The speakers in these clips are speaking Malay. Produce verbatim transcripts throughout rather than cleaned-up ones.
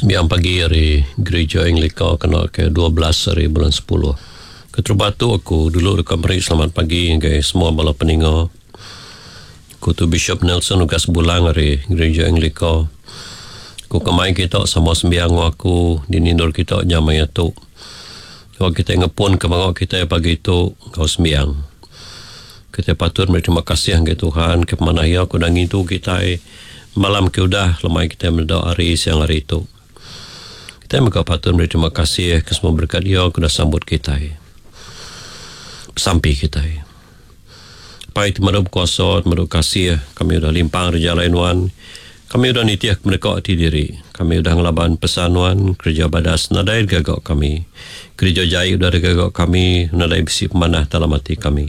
Sembilan pagi hari gereja Anglika kena ke dua belas hari bulan sepuluh. Keterbatu aku dulu dekat mari selamat pagi guys semua bala peninga. Aku tu Bishop Nelson ugas bulang hari gereja Anglika. Aku kemai kita sama sembiang aku dinindur kita jam ayat tu. Kalau kita ngepun kemangau kita pagi tu kau sembiang. Kita patut berterima kasih ke Tuhan ke mana ya aku dah ngitu kita malam ke udah lemai kita berdoa hari siang hari itu. Kita mereka patut berterima kasih ke semua berkat dia aku dah sambut kita. Sampai kita. Pai itu mereka kuasa, mereka kasih kami sudah limpang rejala inuan. Kami sudah nitiak mereka hati diri. Kami sudah ngelaban pesanuan kerja badas nadai gagak kami. Kerja jai sudah gagak kami nadai besi pemanah dalam hati kami.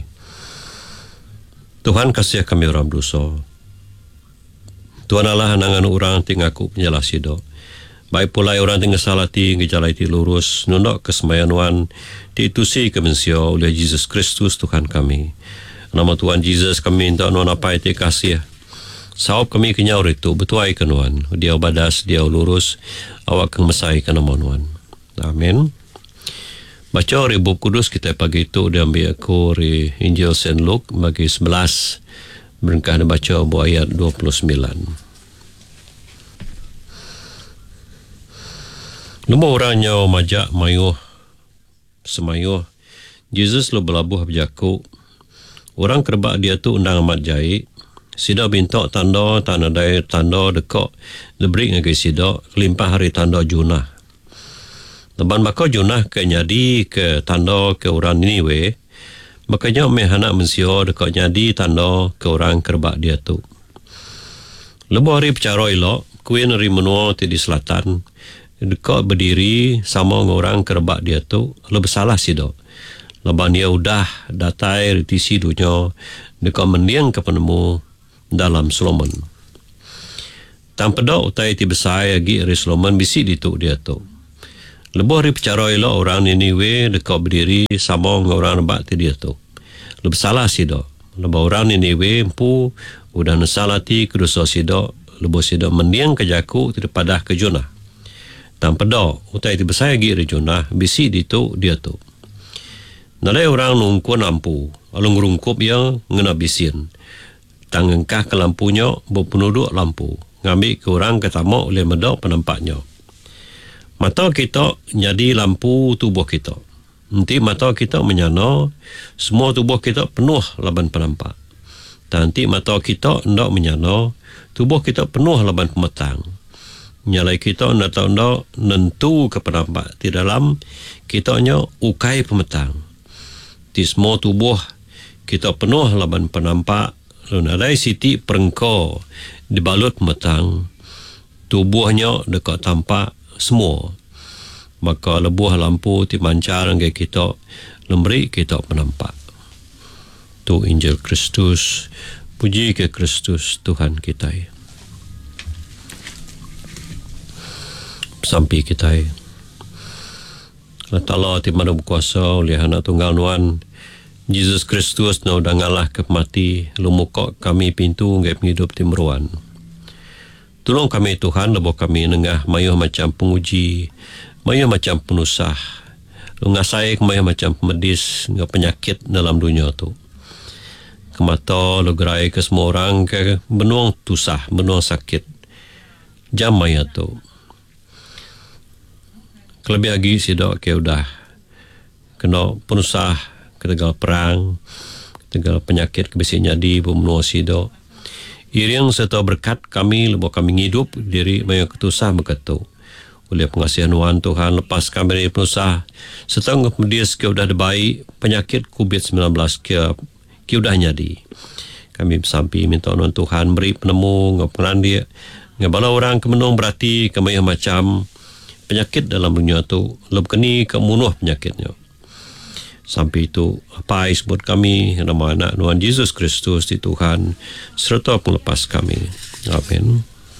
Tuhan kasih kami orang dosa. Tuhan Allah nangan orang tinggaku penjelas hidup. Baik pula orang tinggal salati ngejala iti lurus nundok kesemayanuan diitusi kemensia oleh Yesus Kristus Tuhan kami. Nama Tuhan Yesus kami minta nuan apa iti kasih. Sahab kami kenyau itu betuai ke nuan. Dia badas, dia lurus awak keng mesai ke nama nuan. Amin. Baca ribu kudus kita pagi itu diambil aku dari Injil Saint Luke bagi sebelas berengkah baca buah ayat dua puluh sembilan. Nombor orangnya majak mayuh semayuh. Yesus lo belabuh berjaku. Orang kerbak dia tu undang amat jahit. Sida bintok tanda tanda daya tanda dekok lebrik ngagai sida kelimpah hari tanda junah. Leban maka junah ke nyadi ke tanda ke orang ini we. Makanya mehanak mensio dekok nyadi tanda ke orang kerbak dia tu. Lebuh hari pecara elok kuih nari menua di selatan. Dekat berdiri sama orang kerbak dia tu lebih salah sih dok. Leban dia udah datai retisi dunia dekat mendiang ke penemu dalam Solomon. Tanpa dok utai ti besar lagi dari Solomon bisi dituk dia tu. Lebih hari percara elok orang ini we dekat berdiri sama orang kerbak ti dia tu. Lebih salah sih dok. Lebih orang ini we empu udah nasalati kedosa sih dok. Lebih sih dok mendiang ke jaku daripada ke junah. Tanpa dok, utai itu besar lagi rejunah, bisi ditu dia tu. Nalai orang nungku nampu, alung rungkup yang ngena bisin. Tangengkah ke lampunya, berpenuduk lampu. Ngambil ke orang ketamak oleh medok penampaknya. Mata kita jadi lampu tubuh kita. Nanti mata kita menyana, semua tubuh kita penuh laban penampak. Nanti mata kita hendak menyana, tubuh kita penuh laban pemetang. Nyalai kita nak tahu nak nentu ke penampak di dalam kitanya ukai pemetang. Di semua tubuh kita penuh laban penampak lalu nalai siti perengko dibalut pemetang tubuhnya dekat tampak semua. Maka lebuh lampu ti mancar ngai kita lemberi kita penampak. Tu Injil Kristus. Puji ke Kristus Tuhan kita. Sampai kita Allah ti mana berkuasa oleh anak tunggal nuan Yesus Kristus na udah ngalah ke mati lumukok kami pintu ngai penghidup timruan. Tolong kami Tuhan lebo kami nengah mayuh macam penguji, mayuh macam penusah, lu ngasai mayuh macam pemedis ngai penyakit dalam dunia tu. Kemata lu gerai ke semua orang ke benuang tusah, benuang sakit. Jam maya tu. Kelebih lagi si dok ke udah kena penusah, ketegal perang, ketegal penyakit kebisinya di pemenua si dok. Iring serta berkat kami lepas kami hidup diri banyak ketusah berkatu. Oleh pengasihan Tuhan Tuhan lepas kami dari penusah serta ngepedis ke udah baik penyakit covid sembilan belas ke ke udah nyadi. Kami sampai minta Tuhan Tuhan beri penemu ngaparan dia ngabala orang kemenung berarti kami macam penyakit dalam dunia tu lebih kini kemunuh penyakitnya. Sampai itu apa sebut kami nama anak Tuhan Yesus Kristus di Tuhan serta pelepas kami. Amin.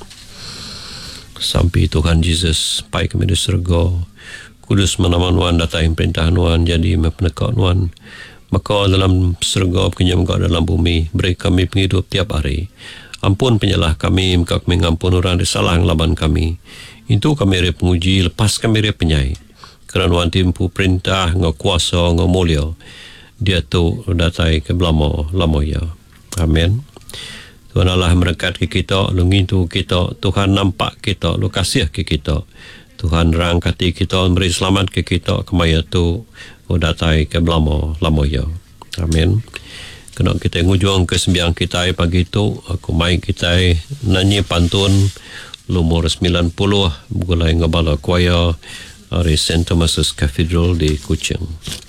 Sampai Tuhan Yesus pai kami di surga. Kudus menama Tuhan datang perintah Tuhan jadi mempenekak Tuhan. Maka dalam surga kenyam dalam bumi beri kami penghidup tiap hari. Ampun penyalah kami, maka kami ngampun orang disalah laban kami. Itu kami re penguji, lepas kami re penyai. Kerana wan timpu perintah, ngau kuasa, ngau mulia. Dia tu datai ke belamo, lamo ya. Amin. Tuhan Allah berkat ke kita, lu ngintu kita, Tuhan nampak kita, lu kasih ke kita. Tuhan rangkati kita, beri selamat ke kita, kemaya tu datai ke belamo, lamo ya. Amin. Kena kita ngujung ke sembiang kita pagi itu, aku main kita nyanyi pantun lumur sembilan puluh, mulai ngabala choir dari Saint Thomas's Cathedral di Kuching.